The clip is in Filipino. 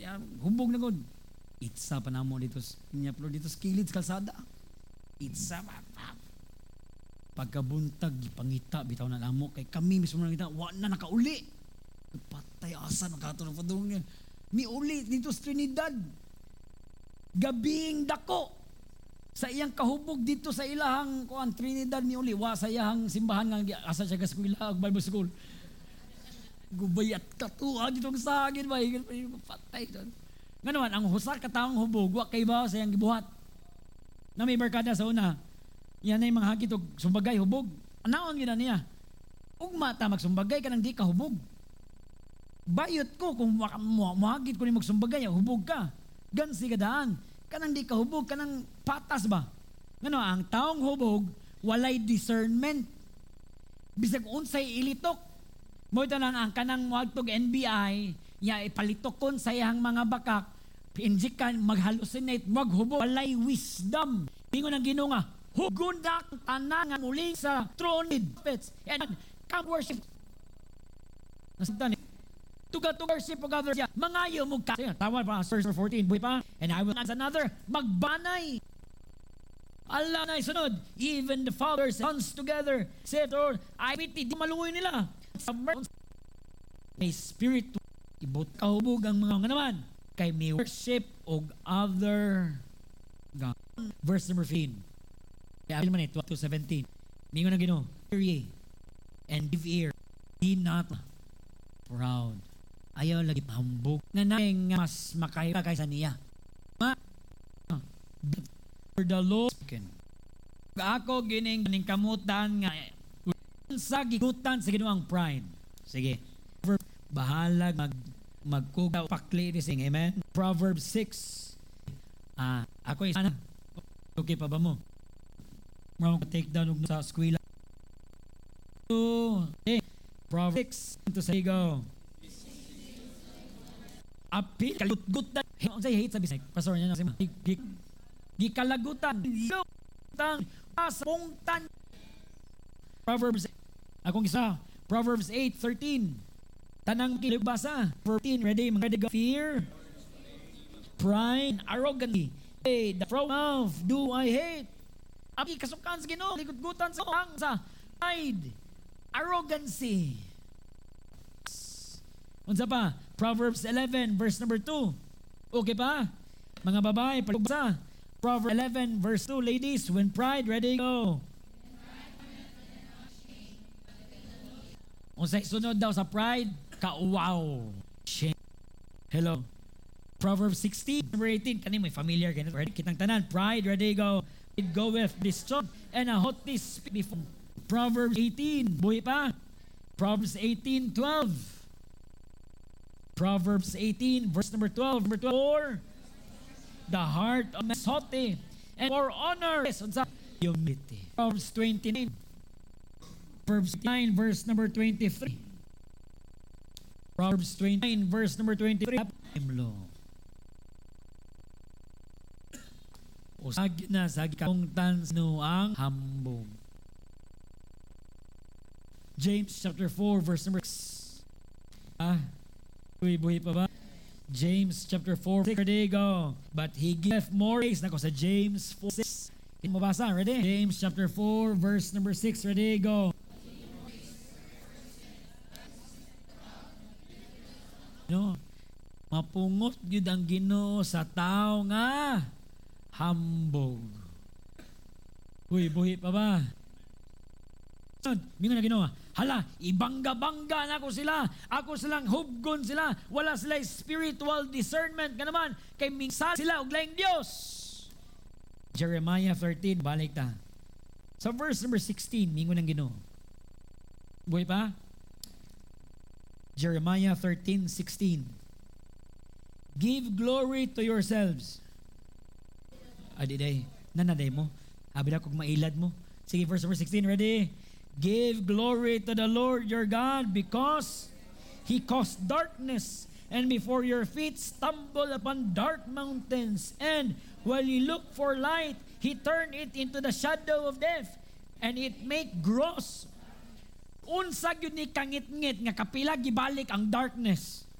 hubog na gud. Itsa pa namo dito niya pero dito sa kilid sa kalsada. Itsa pa. Pagkabuntag gipangita bitaw na namo kay kami mismo nangita wa na nakauli. Patay asa nakatulog pa doon yan. Miuli dito sa Trinidad. Gabing dako. Sa iyang kahubog dito sa ilahang kuan Trinidad miuli. Wa sa iyang simbahan nga asa siya kaskwila Bible school. Gubayat ka to. Dito ang sagin ba? Patay doon. Nga naman, ang husa ka taong hubog, wa kay ba sa iyang gibuhat. Na may barkada sa una. Yan ay mga hagit og sumbagay hubog. Anaon gina niya. Ugma ta magsumbagay ka nang di ka hubog. Bayot ko kung mahagit ko ni magsumbagay, hubog ka. Gansi kadaan. Kanang di ka hubog, kanang patas ba? Ngano, ang taong hubog, walay discernment. Bisag unsay ilitok. Mo ito lang ang kanang muagtog NBI, ipalitok kon sa iyang mga bakak, pinjikan, mag-hallucinate, maghubog, walay wisdom. Tingon ang Ginoo nga, hugundak tanang muli sa throne pets and come worship. Nasabtan to worship of others. Mangayo mo ka. Tawad pa, verse 14. Buhay pa. And I will ask another. Magbanay. Allah na isunod. Even the fathers and sons together. Said, Lord, I pity. Di maluoy nila. May spirit. Ibot kahubog ang mga naman. Kay may worship of other God. Verse number 15. Kaya naman 12-17. Ningon na Ginoo. Hear ye. And give ear. Be not proud. Ayaw lagi pahambog na naing mas makaya kaysa niya. For the Lord ako gining kamutan nga sa gigutan sa Ginoong pride. Sige. Bahala magkugaw pakli sing. Amen. Proverbs 6. Ako sana. Okay pa ba mo? Mga take down sa eskwela. Proverbs 6 to say go. Apil kalutgutan say hate sa bisay pastor niya nasi gikalagutan gikalagutan asungtan. Proverbs akong isa Proverbs 8:13 tanang kilibasa 14 ready go fear pride arrogantly the proud mouth do I hate. Abi kasukan sa Ginoo ligutgutan sa pride arrogancy. Unsa pa? Proverbs 11 verse number 2. Okay pa? Mga babae, pagbasa. Proverbs 11 verse 2. Ladies, when pride, ready, go. Unsay sunod daw sa pride? Kauwaw. Shame. Hello. Proverbs 16 number 18. Kani may familiar ganito. Ready? Kitang tanan. Pride, ready, go. It goeth destruction and a haughty speech before. Proverbs 18. Buhay pa. Proverbs 18:12. Proverbs 18, verse number 12. Number 12. The heart of man is haughty, and for honor is humility. Proverbs 29. Proverbs 9, verse number 23. Proverbs 29, verse number 23. Usag na sa kungtan ang hambog. James chapter 4, verse number 6. Buhay pa ba? James chapter 4, 6. Ready, go. But he giveth more grace. Nako sa James 4:6. Hindi mo basa, ready? James chapter 4, verse number 6. Ready, go. No. Mapungot yun ang Ginoo sa tao nga hambog. Buhay pa ba? Mingon na Ginoo, hala, ibangga-bangga na ako sila. Ako silang hubgon sila. Wala sila spiritual discernment. Ka naman, kay minsan sila og laing Dios. Jeremiah 13, balik ta. Sa verse number 16, mingon ng Ginoo. Buhay pa? Jeremiah 13:16. Give glory to yourselves. Adiday, nanaday mo. Habid ako mailad mo. Sige, verse number 16, ready? Give glory to the Lord your God because He caused darkness and before your feet stumble upon dark mountains. And while you look for light, He turned it into the shadow of death and it make gross. Unsa gyud ni kangit-ngit nga kapila gibalik ang darkness.